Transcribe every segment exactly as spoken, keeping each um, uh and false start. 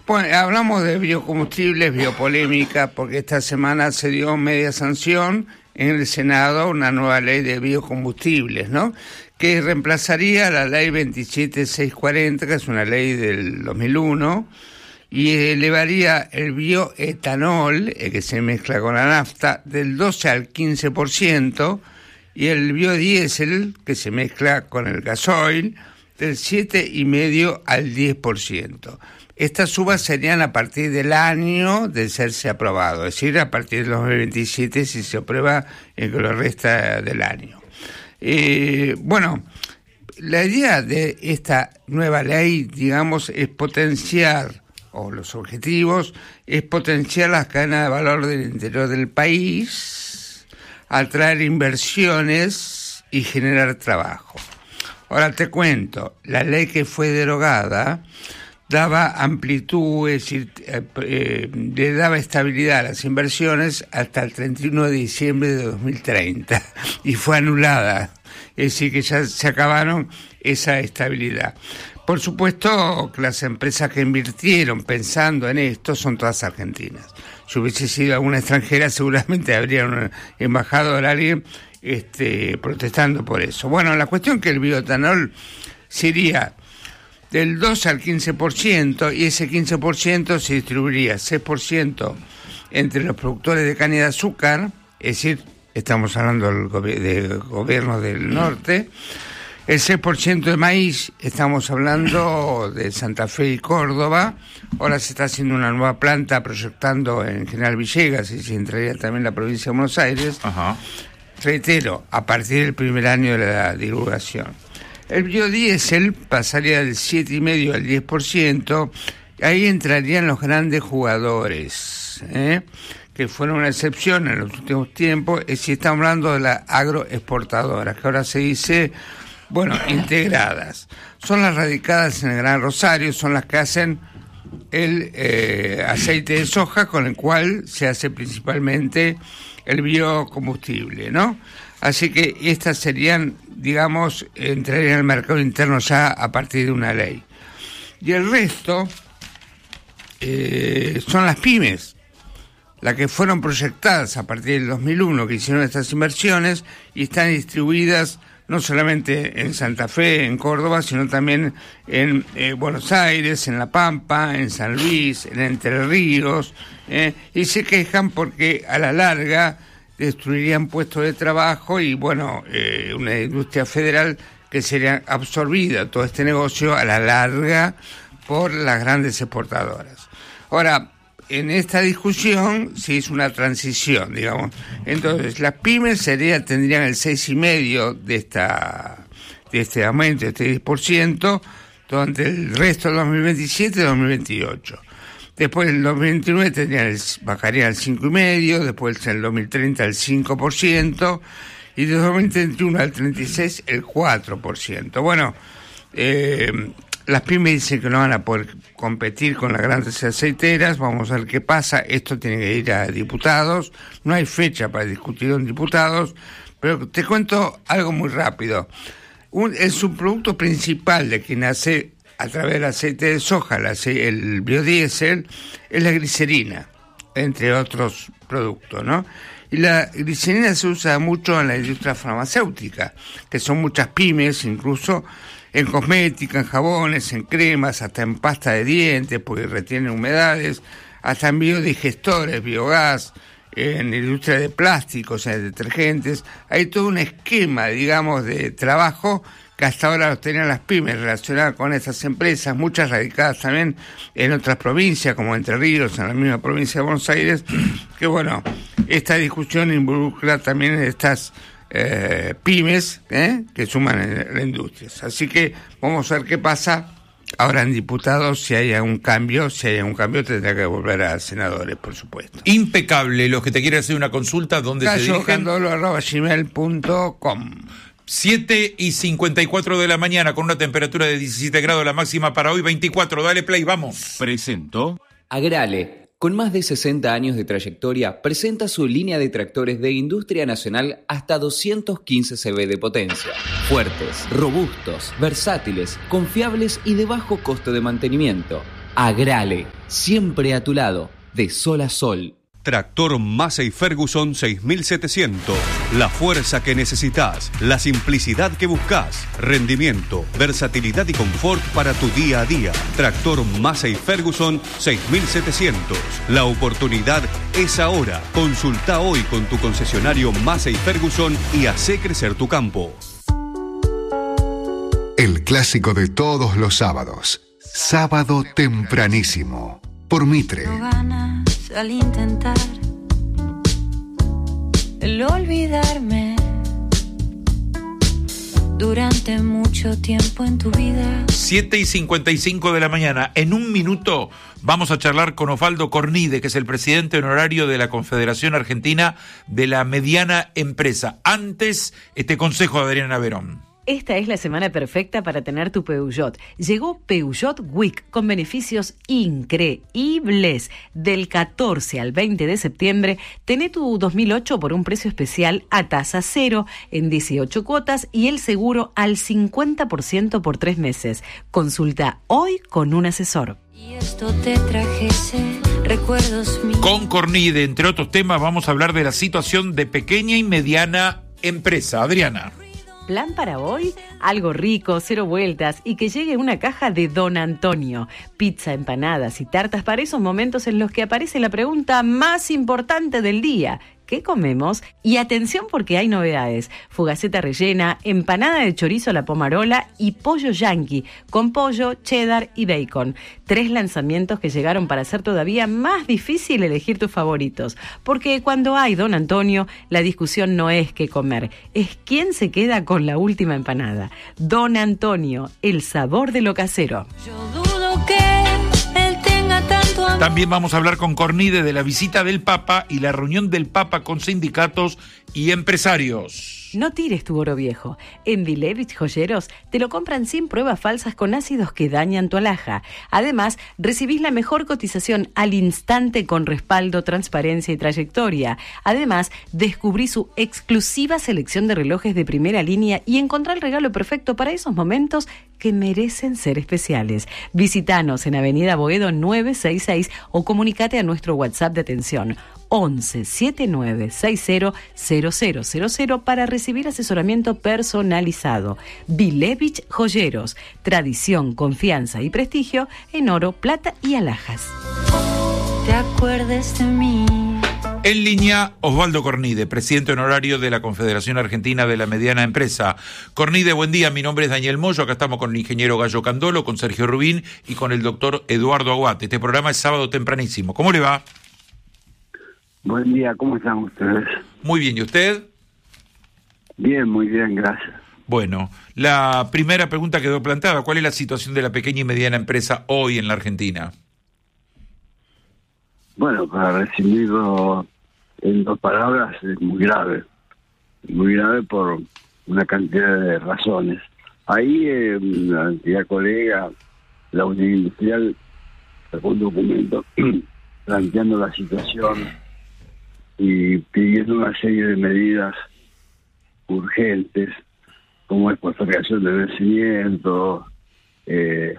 Bueno, hablamos de biocombustibles, biopolémica, porque esta semana se dio media sanción en el Senado una nueva ley de biocombustibles, ¿no? Que reemplazaría la ley veintisiete mil seiscientos cuarenta, que es una ley del dos mil uno, y elevaría el bioetanol, el que se mezcla con la nafta, del doce al quince por ciento, y el biodiesel, que se mezcla con el gasoil, del siete coma cinco al diez por ciento. Estas subas serían a partir del año de serse aprobado, es decir, a partir del dos mil veintisiete si se aprueba en lo resta del año. Eh, bueno, la idea de esta nueva ley, digamos, es potenciar, o los objetivos, es potenciar las cadenas de valor del interior del país, atraer inversiones y generar trabajo. Ahora te cuento, la ley que fue derogada daba amplitud, es decir, eh, eh, le daba estabilidad a las inversiones hasta el treinta y uno de diciembre de dos mil treinta y fue anulada, es decir, que ya se acabaron esa estabilidad. Por supuesto que las empresas que invirtieron pensando en esto son todas argentinas. Si hubiese sido alguna extranjera seguramente habría un embajador, alguien este, protestando por eso. Bueno, la cuestión es que el bioetanol sería del dos al quince por ciento, y ese quince por ciento se distribuiría seis por ciento entre los productores de caña de azúcar, es decir, estamos hablando del gobi- de gobiernos del norte, el seis por ciento de maíz, estamos hablando de Santa Fe y Córdoba, ahora se está haciendo una nueva planta proyectando en General Villegas y se entraría también la provincia de Buenos Aires. Ajá. Reitero, a partir del primer año de la divulgación. El biodiesel pasaría del siete coma cinco al diez por ciento, ahí entrarían los grandes jugadores, ¿eh? que fueron una excepción en los últimos tiempos, es si estamos hablando de las agroexportadoras, que ahora se dice, bueno, integradas. Son las radicadas en el Gran Rosario, son las que hacen el eh, aceite de soja, con el cual se hace principalmente el biocombustible, ¿no? Así que estas serían, digamos, entrarían en el mercado interno ya a partir de una ley. Y el resto eh, son las pymes, las que fueron proyectadas a partir del dos mil uno, que hicieron estas inversiones y están distribuidas no solamente en Santa Fe, en Córdoba, sino también en eh, Buenos Aires, en La Pampa, en San Luis, en Entre Ríos, eh, y se quejan porque a la larga destruirían puestos de trabajo y, bueno, eh, una industria federal que sería absorbida, todo este negocio, a la larga por las grandes exportadoras. Ahora, en esta discusión se hizo una transición, digamos. Entonces, las pymes sería, tendrían el seis coma cinco de esta de este aumento, de este diez por ciento, durante el resto del dos mil veintisiete y dos mil veintiocho. Después, en el dos mil veintinueve tendrían el, bajaría al cinco coma cinco, después en el dos mil treinta el cinco por ciento, y de dos mil treinta y uno al treinta y seis el cuatro por ciento. Bueno, eh, las pymes dicen que no van a poder competir con las grandes aceiteras, vamos a ver qué pasa, esto tiene que ir a diputados, no hay fecha para discutir en diputados, pero te cuento algo muy rápido. Un, el subproducto principal de quien hace a través del aceite de soja, el, ace- el biodiesel, es la glicerina, entre otros productos, ¿no? Y la glicerina se usa mucho en la industria farmacéutica, que son muchas pymes, incluso en cosmética, en jabones, en cremas, hasta en pasta de dientes, porque retienen humedades, hasta en biodigestores, biogás, en la industria de plásticos, en detergentes. Hay todo un esquema, digamos, de trabajo que hasta ahora los tenían las pymes relacionadas con estas empresas, muchas radicadas también en otras provincias, como Entre Ríos, en la misma provincia de Buenos Aires, que bueno, esta discusión involucra también estas eh, pymes eh, que suman en la industria. Así que vamos a ver qué pasa ahora en diputados, si hay algún cambio, si hay algún cambio tendrá que volver a senadores, por supuesto. Impecable. Los que te quieren hacer una consulta, ¿dónde se dirigen? Candolo arroba gmail punto com. siete y cincuenta y cuatro de la mañana, con una temperatura de diecisiete grados, la máxima para hoy veinticuatro. Dale play, vamos. Presento Agrale, con más de sesenta años de trayectoria, presenta su línea de tractores de industria nacional hasta doscientos quince caballos de potencia. Fuertes, robustos, versátiles, confiables y de bajo costo de mantenimiento. Agrale, siempre a tu lado, de sol a sol. Tractor Massey Ferguson seis mil setecientos. La fuerza que necesitas, la simplicidad que buscas, rendimiento, versatilidad y confort para tu día a día. Tractor Massey Ferguson seis mil setecientos. La oportunidad es ahora. Consulta hoy con tu concesionario Massey Ferguson y hace crecer tu campo. El clásico de todos los sábados. Sábado tempranísimo. Por Mitre. Al intentar el olvidarme durante mucho tiempo en tu vida. siete y cincuenta y cinco de la mañana. En un minuto vamos a charlar con Osvaldo Cornide, que es el presidente honorario de la Confederación Argentina de la Mediana Empresa. Antes, este consejo de Adriana Verón. Esta es la semana perfecta para tener tu Peugeot. Llegó Peugeot Week con beneficios increíbles. Del catorce al veinte de septiembre, tené tu dos mil ocho por un precio especial a tasa cero en dieciocho cuotas y el seguro al cincuenta por ciento por tres meses. Consulta hoy con un asesor. Y esto te trajese recuerdos míos. Con Cornide, entre otros temas, vamos a hablar de la situación de pequeña y mediana empresa. Adriana. Plan para hoy, algo rico, cero vueltas y que llegue una caja de Don Antonio. Pizza, empanadas y tartas para esos momentos en los que aparece la pregunta más importante del día. ¿Qué comemos? Y atención porque hay novedades. Fugaceta rellena, empanada de chorizo a la pomarola y pollo yanqui, con pollo, cheddar y bacon. Tres lanzamientos que llegaron para hacer todavía más difícil elegir tus favoritos. Porque cuando hay Don Antonio, la discusión no es qué comer, es quién se queda con la última empanada. Don Antonio, el sabor de lo casero. Yo dudo que él tenga tanto amor. También vamos a hablar con Cornide de la visita del Papa y la reunión del Papa con sindicatos y empresarios. No tires tu oro viejo. En Vilevich Joyeros te lo compran sin pruebas falsas con ácidos que dañan tu alhaja. Además, recibís la mejor cotización al instante con respaldo, transparencia y trayectoria. Además, descubrí su exclusiva selección de relojes de primera línea y encontrá el regalo perfecto para esos momentos que merecen ser especiales. Visítanos en Avenida Boedo novecientos sesenta y seis o comunicate a nuestro WhatsApp de atención once setenta y nueve sesenta cero cero cero cero para recibir asesoramiento personalizado. Vilevich Joyeros, tradición, confianza y prestigio en oro, plata y alhajas. Te acuerdes de mí. En línea, Osvaldo Cornide, presidente honorario de la Confederación Argentina de la Mediana Empresa. Cornide, buen día, mi nombre es Daniel Moyo, acá estamos con el ingeniero Gallo Candolo, con Sergio Rubín y con el doctor Eduardo Aguate. Este programa es sábado tempranísimo. ¿Cómo le va? Buen día, ¿cómo están ustedes? Muy bien, ¿y usted? Bien, muy bien, gracias. Bueno, la primera pregunta quedó planteada. ¿Cuál es la situación de la pequeña y mediana empresa hoy en la Argentina? Bueno, para resumirlo en dos palabras, es muy grave. Muy grave por una cantidad de razones. Ahí, eh, la entidad colega, la Unión Industrial, sacó un documento planteando la situación y pidiendo una serie de medidas urgentes, como es postergación de vencimiento, eh,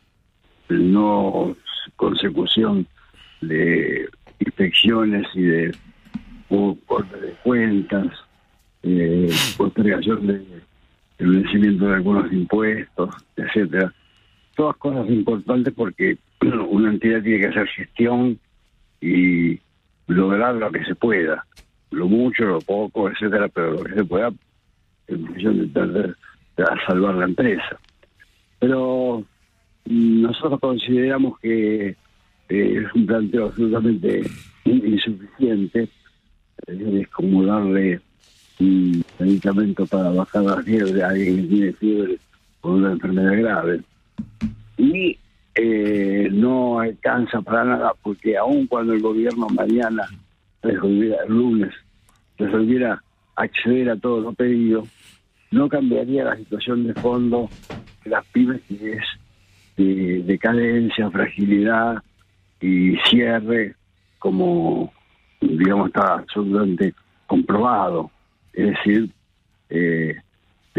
no consecución de inspecciones y de corte de cuentas, eh, postergación de, de vencimiento de algunos impuestos, etcétera. Todas cosas importantes porque una entidad tiene que hacer gestión y lograr lo que se pueda, lo mucho, lo poco, etcétera, pero lo que se pueda en función de tratar de salvar la empresa. Pero nosotros consideramos que eh, es un planteo absolutamente insuficiente. Es como darle un medicamento para bajar la fiebre a alguien que tiene fiebre con una enfermedad grave. Y Eh, no alcanza para nada, porque aun cuando el gobierno mañana resolviera, el lunes, resolviera acceder a todo lo pedido, no cambiaría la situación de fondo de las pymes, que es de decadencia, fragilidad y cierre, como digamos está absolutamente comprobado. Es decir, eh,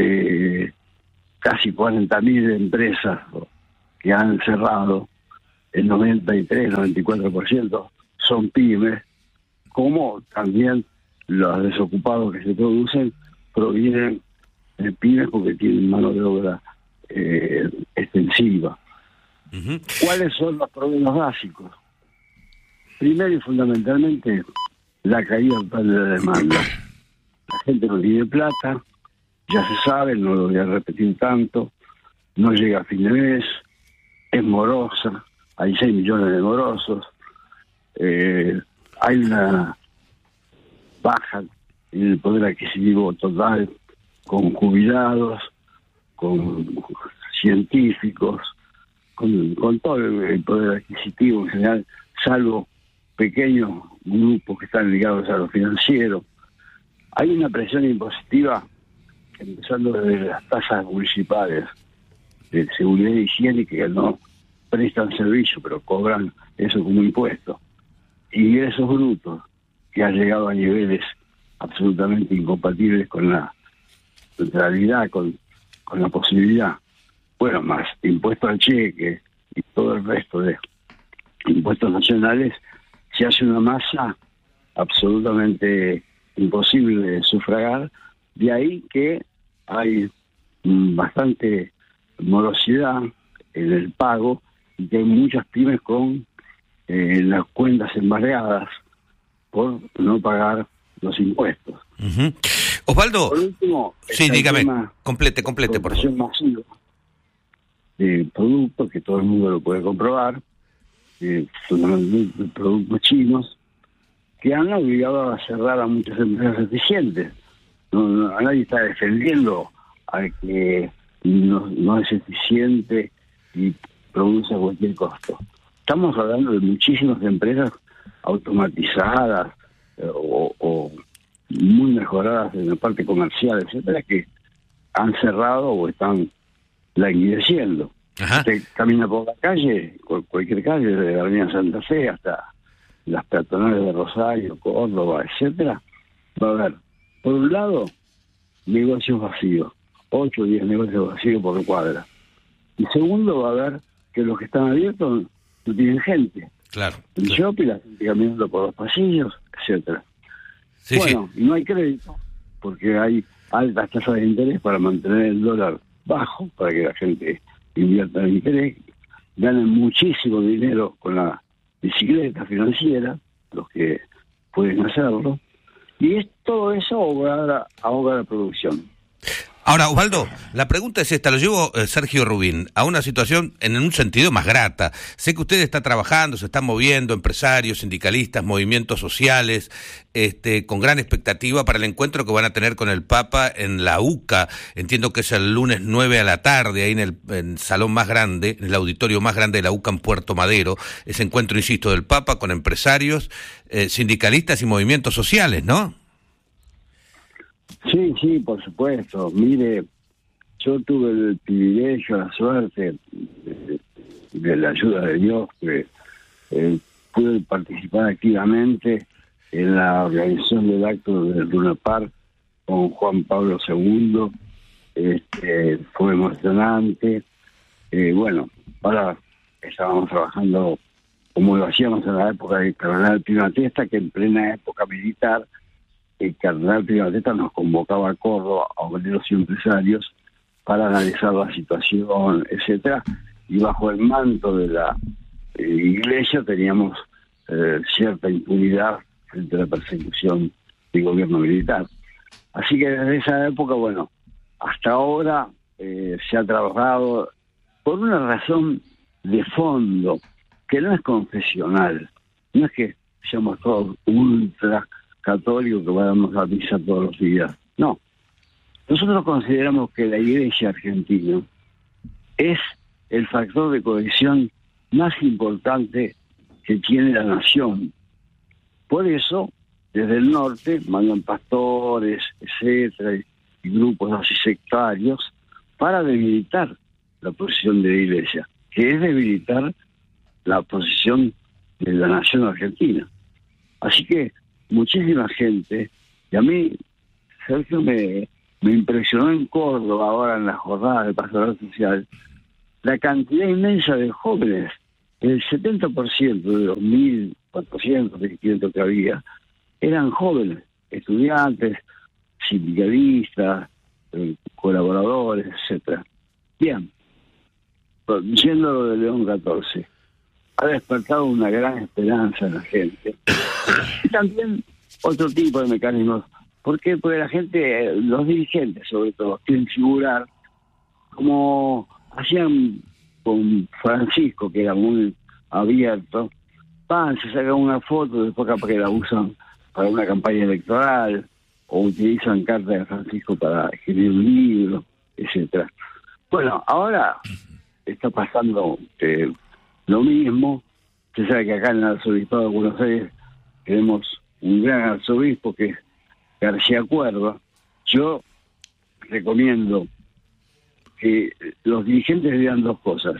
de casi cuarenta mil empresas que han cerrado, el noventa y tres, noventa y cuatro por ciento son pymes, como también los desocupados que se producen provienen de pymes porque tienen mano de obra eh, extensiva. Uh-huh. ¿Cuáles son los problemas básicos? Primero y fundamentalmente, la caída total de la demanda. La gente no tiene plata, ya se sabe, no lo voy a repetir tanto, no llega a fin de mes, es morosa, hay seis millones de morosos, eh, hay una baja en el poder adquisitivo total, con jubilados, con científicos, con, con todo el poder adquisitivo en general, salvo pequeños grupos que están ligados a lo financiero. Hay una presión impositiva, empezando desde las tasas municipales de seguridad y higiene, que no prestan servicio, pero cobran eso como impuesto. Ingresos brutos, que han llegado a niveles absolutamente incompatibles con la realidad, con, con la posibilidad. Bueno, más impuesto al cheque y todo el resto de impuestos nacionales, se hace una masa absolutamente imposible de sufragar. De ahí que hay bastante morosidad en el pago y que hay muchas pymes con eh, las cuentas embargadas por no pagar los impuestos. Uh-huh. Osvaldo, por último, sí, dígame, complete, complete, por favor. Masiva de productos que todo el mundo lo puede comprobar, eh, fundamentalmente productos chinos, que han obligado a cerrar a muchas empresas eficientes. No, no, nadie está defendiendo al que no, no es eficiente y produce a cualquier costo. Estamos hablando de muchísimas empresas automatizadas eh, o, o muy mejoradas en la parte comercial, etcétera, que han cerrado o están languideciendo. Usted camina por la calle, cualquier calle, desde la Avenida Santa Fe hasta las peatonales de Rosario, Córdoba, etcétera, va a haber, por un lado, negocios vacíos, ocho o diez negocios vacíos por cuadra. Y segundo, va a haber que los que están abiertos no tienen gente. Claro. El claro. shopping, la gente caminando por los pasillos, etcétera. Sí, bueno, sí. no hay crédito, porque hay altas tasas de interés para mantener el dólar bajo, para que la gente invierta en interés. Ganan muchísimo dinero con la bicicleta financiera, los que pueden hacerlo, y es todo eso ahoga, ahoga la producción. Ahora, Osvaldo, la pregunta es esta, lo llevo eh, Sergio Rubín a una situación en un sentido más grata. Sé que usted está trabajando, se están moviendo, empresarios, sindicalistas, movimientos sociales, este, con gran expectativa para el encuentro que van a tener con el Papa en la UCA. Entiendo que es el lunes nueve a la tarde, ahí en el, en el salón más grande, en el auditorio más grande de la UCA en Puerto Madero. Ese encuentro, insisto, del Papa con empresarios, eh, sindicalistas y movimientos sociales, ¿no? Sí, sí, por supuesto. Mire, yo tuve el privilegio, la suerte de, de la ayuda de Dios, que eh, pude participar activamente en la organización del acto del Luna Park con Juan Pablo segundo. Este, fue emocionante. Eh, bueno, ahora estábamos trabajando como lo hacíamos en la época del cardenal Pimatesta, que en plena época militar el cardenal Pimatesta nos convocaba a Córdoba, a obreros y empresarios, para analizar la situación, etcétera, y bajo el manto de la eh, iglesia teníamos eh, cierta impunidad frente a la persecución del gobierno militar. Así que desde esa época, bueno, hasta ahora eh, se ha trabajado por una razón de fondo, que no es confesional, no es que seamos todos ultra católicos que vamos a misa todos los días. No. Nosotros consideramos que la Iglesia argentina es el factor de cohesión más importante que tiene la nación. Por eso, desde el norte, mandan pastores, etcétera, y grupos así sectarios, para debilitar la posición de la Iglesia, que es debilitar la posición de la nación argentina. Así que muchísima gente, y a mí, Sergio, me, me impresionó en Córdoba, ahora en la jornada de pastoral social, la cantidad inmensa de jóvenes el setenta por ciento de los mil cuatrocientos, mil quinientos que había eran jóvenes, estudiantes, sindicalistas, eh, colaboradores, etcétera. Bien, yendo a lo de León catorce, ha despertado una gran esperanza en la gente. Y también otro tipo de mecanismos. ¿Por qué? Porque la gente, los dirigentes sobre todo, quieren figurar como hacían con Francisco, que era muy abierto. Van, se sacan una foto, después capaz que la usan para una campaña electoral, o utilizan cartas de Francisco para escribir un libro, etcétera. Bueno, ahora está pasando eh, lo mismo. Se sabe que acá en el Arzobispado de Buenos Aires tenemos un gran arzobispo que es García Cuerva. Yo recomiendo que los dirigentes vean dos cosas: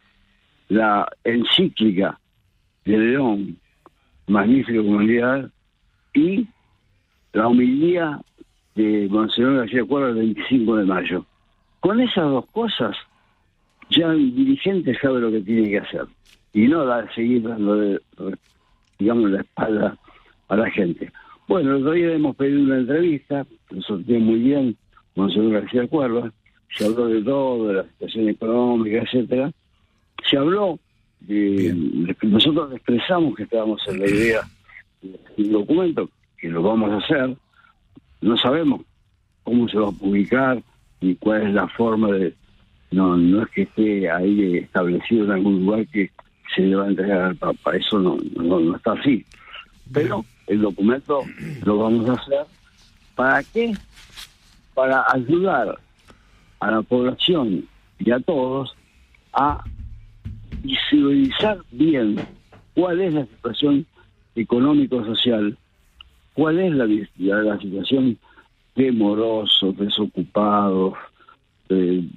la encíclica de León, Magnífica Comunidad, y la homilía de Monseñor García Cuerva el veinticinco de mayo. Con esas dos cosas ya el dirigente sabe lo que tiene que hacer y no da, seguir dando, de, digamos, la espalda a la gente. Bueno, el otro día hemos pedido una entrevista, lo sorteó muy bien Monseñor García Cuerva, se habló de todo, de la situación económica, etcétera. Se habló, de, de, nosotros expresamos que estábamos en la idea del documento, que lo vamos a hacer. No sabemos cómo se va a publicar ni cuál es la forma de... No no es que esté ahí establecido en algún lugar que se le va a entregar al Papa, eso no, no, no está así. Pero el documento lo vamos a hacer. ¿Para qué? Para ayudar a la población y a todos a visualizar bien cuál es la situación económico-social, cuál es la, la, la situación de morosos, desocupados, eh,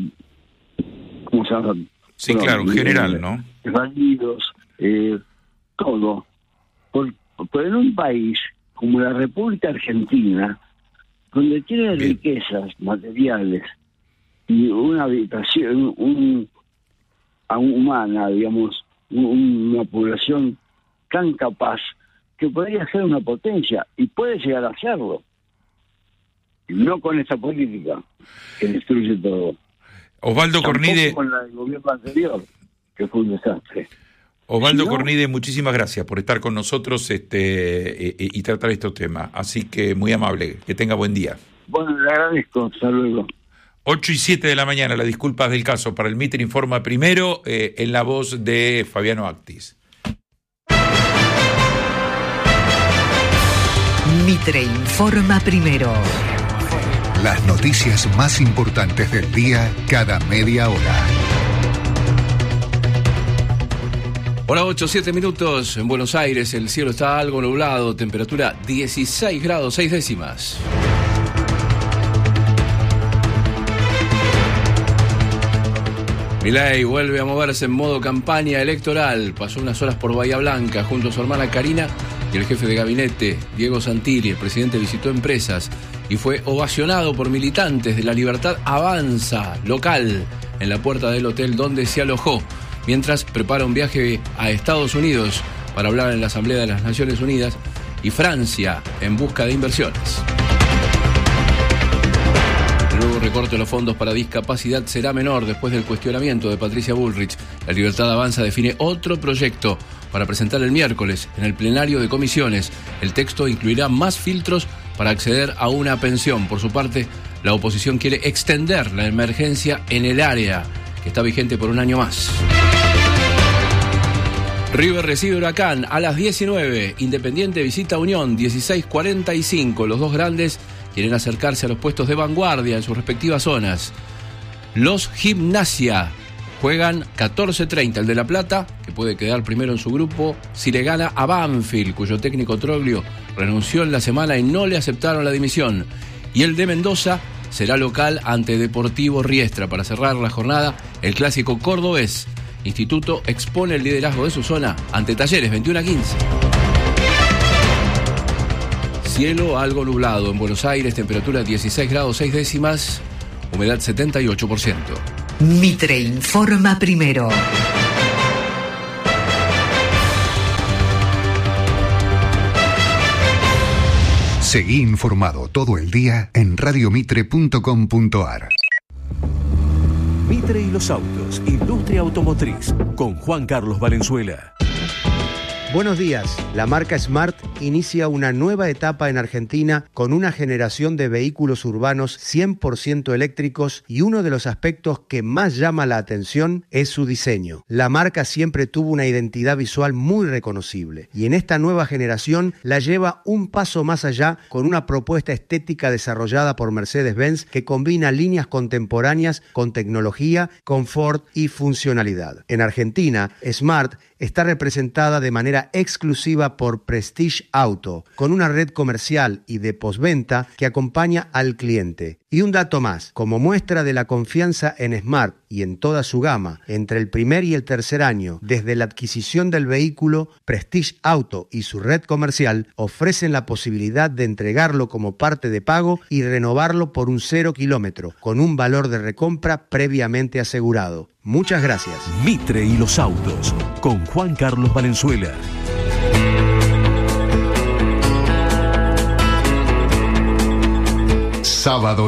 ¿cómo se llama? Sí, bueno, claro, en general, ¿no? Válidos, eh, todo. Por, por en un país como la República Argentina, donde tiene bien. riquezas materiales y una habitación un, un, humana, digamos, un, una población tan capaz que podría ser una potencia y puede llegar a serlo. No con esta política que destruye todo. Osvaldo Tampoco Cornide. Con la del gobierno anterior, que fue un desastre. Osvaldo ¿No? Cornide, muchísimas gracias por estar con nosotros este y, y tratar estos temas. Así que muy amable, que tenga buen día. Bueno, le agradezco, hasta luego. ocho y siete de la mañana, las disculpas del caso para el Mitre Informa Primero, eh, en la voz de Fabiano Actis. Mitre Informa Primero. Las noticias más importantes del día cada media hora. Hola, ocho, siete minutos. En Buenos Aires el cielo está algo nublado, temperatura dieciséis grados, seis décimas. Milei vuelve a moverse en modo campaña electoral. Pasó unas horas por Bahía Blanca junto a su hermana Karina y el jefe de gabinete, Diego Santilli. El presidente visitó empresas y fue ovacionado por militantes de la Libertad Avanza local en la puerta del hotel donde se alojó, mientras prepara un viaje a Estados Unidos para hablar en la Asamblea de las Naciones Unidas y Francia en busca de inversiones. El nuevo recorte de los fondos para discapacidad será menor después del cuestionamiento de Patricia Bullrich. La Libertad Avanza define otro proyecto para presentar el miércoles en el plenario de comisiones. El texto incluirá más filtros para acceder a una pensión. Por su parte, la oposición quiere extender la emergencia en el área, que está vigente por un año más. River recibe Huracán a las diecinueve. Independiente visita Unión, dieciséis cuarenta y cinco. Los dos grandes quieren acercarse a los puestos de vanguardia en sus respectivas zonas. Los Gimnasia juegan catorce treinta. El de La Plata, que puede quedar primero en su grupo, si le gana a Banfield, cuyo técnico Troglio renunció en la semana y no le aceptaron la dimisión. Y el de Mendoza será local ante Deportivo Riestra. Para cerrar la jornada, el clásico cordobés. Instituto expone el liderazgo de su zona ante Talleres, veintiuno a quince. Cielo algo nublado en Buenos Aires, temperatura dieciséis grados seis décimas, humedad setenta y ocho por ciento. Mitre Informa Primero. Seguí informado todo el día en radio mitre punto com punto ar. Mitre y los autos, industria automotriz, con Juan Carlos Valenzuela. Buenos días. La marca Smart inicia una nueva etapa en Argentina con una generación de vehículos urbanos cien por ciento eléctricos y uno de los aspectos que más llama la atención es su diseño. La marca siempre tuvo una identidad visual muy reconocible y en esta nueva generación la lleva un paso más allá con una propuesta estética desarrollada por Mercedes-Benz que combina líneas contemporáneas con tecnología, confort y funcionalidad. En Argentina, Smart está representada de manera exclusiva por Prestige Auto, con una red comercial y de postventa que acompaña al cliente. Y un dato más, como muestra de la confianza en Smart y en toda su gama, entre el primer y el tercer año, desde la adquisición del vehículo, Prestige Auto y su red comercial ofrecen la posibilidad de entregarlo como parte de pago y renovarlo por un cero kilómetro, con un valor de recompra previamente asegurado. Muchas gracias. Mitre y los autos, con Juan Carlos Valenzuela. Sábado